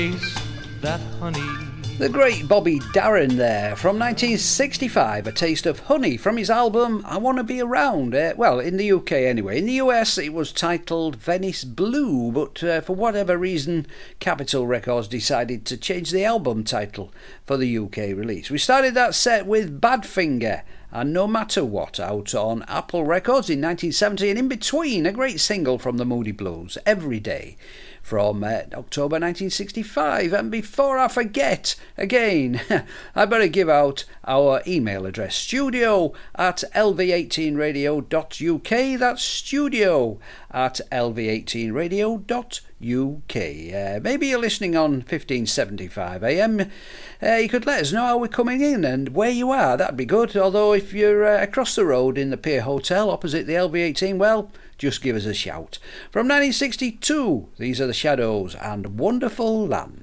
That honey. The great Bobby Darin there, from 1965, a taste of honey from his album I Wanna Be Around. Well, in the UK anyway. In the US it was titled Venice Blue, but for whatever reason Capitol Records decided to change the album title for the UK release. We started that set with Badfinger and No Matter What, out on Apple Records in 1970, and in between a great single from the Moody Blues, Every Day, from October 1965. And before I forget again, I better give out our email address, studio@lv18radio.uk. That's studio@lv18radio.uk. Maybe you're listening on 1575 AM. You could let us know how we're coming in and where you are. That'd be good. Although if you're across the road in the Pier Hotel opposite the LV18, well, just give us a shout. From 1962, these are the Shadows and Wonderful Land.